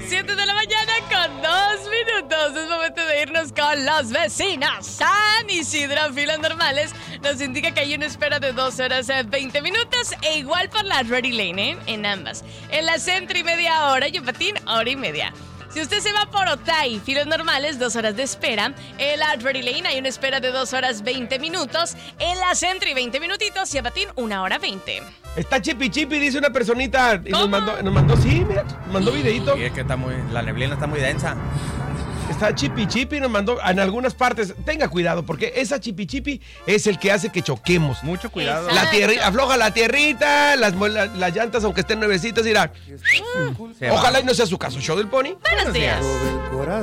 7 de la mañana con 2 minutos. Es momento de irnos con los vecinos. San Isidro, filas normales. Nos indica que hay una espera de 2 horas 20 minutos. E igual por la Ready Lane, en ambas. En la Centro y media hora y en Patín, hora y media. Si usted se va por Otay, filas normales, 2 horas de espera. En la Ready Lane hay una espera de 2 horas 20 minutos. En la Centro y 20 minutitos y en Patín, 1 hora 20. Está chipi, dice una personita. Y nos mandó, sí, mira, nos mandó videito. Y es que la neblina está muy densa. Está chipi, nos mandó en algunas partes. Tenga cuidado, porque esa chipi es el que hace que choquemos. Mucho cuidado. La tierra, afloja la tierrita, las llantas, aunque estén nuevecitas, dirá. Ojalá y no sea su caso. Show del Pony. Buenos días.